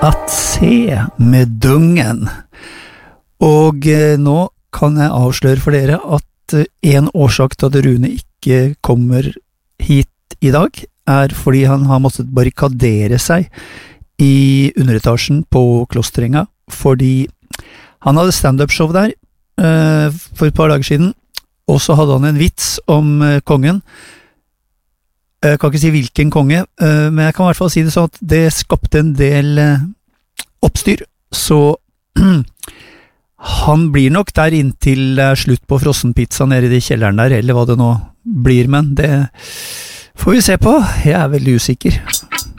At se med dungen. Og nå kan jeg avsløre for dere at en årsak til at Rune ikke kommer hit i dag, fordi han har måttet barrikadere seg i underetasjen på Klosterenga, fordi han hadde stand-up-show der for et par dager siden, og så hadde han en vits om kongen. Jeg kan ikke si hvilken konge, men jeg kan i hvert fall si det sånn at det skapte en del oppstyr, så han blir nok der inntil slutt på frossenpizza nede i kjelleren der, eller hva det nå blir, men det får vi se på. Jeg er veldig usikker.